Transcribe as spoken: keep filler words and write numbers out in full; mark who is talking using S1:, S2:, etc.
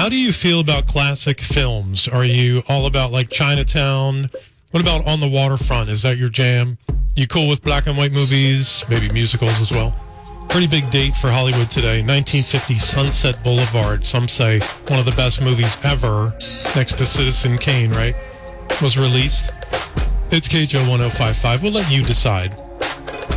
S1: How do you feel about classic films? Are you all about like Chinatown? What about On the Waterfront? Is that your jam? You cool with black and white movies, maybe musicals as well? Pretty big date for Hollywood today. nineteen fifty Sunset Boulevard. Some say one of the best movies ever, next to Citizen Kane, right? Was released. It's K J O one oh five point five. We'll let you decide.